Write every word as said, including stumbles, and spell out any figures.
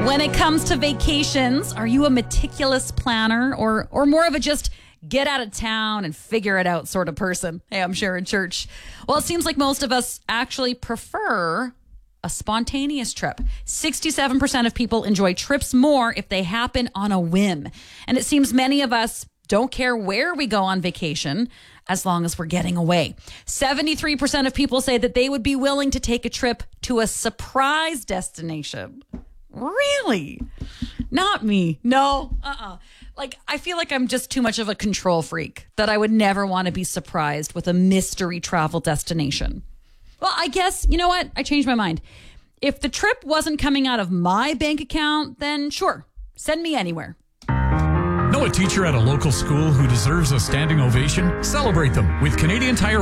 When it comes to vacations, are you a meticulous planner or or more of a just get out of town and figure it out sort of person? Hey, I'm Sharon Church. Well, it seems like most of us actually prefer a spontaneous trip. sixty-seven percent of people enjoy trips more if they happen on a whim. And it seems many of us don't care where we go on vacation as long as we're getting away. seventy-three percent of people say that they would be willing to take a trip to a surprise destination. Really? Not me. No. Uh-uh. Like, I feel like I'm just too much of a control freak that I would never want to be surprised with a mystery travel destination. Well, I guess, you know what? I changed my mind. If the trip wasn't coming out of my bank account, then sure, send me anywhere. Know a teacher at a local school who deserves a standing ovation? Celebrate them with Canadian Tire